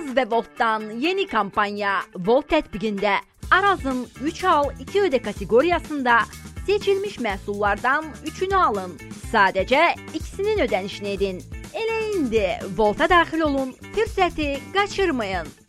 Araz və Voltdan yeni kampanya Volt tətbiqində Arazın 3 al 2 ödə kateqoriyasında seçilmiş məhsullardan 3-ünü alın. Sadəcə ikisinin ödənişini edin. Elə indi Volta daxil olun, fürsəti qaçırmayın.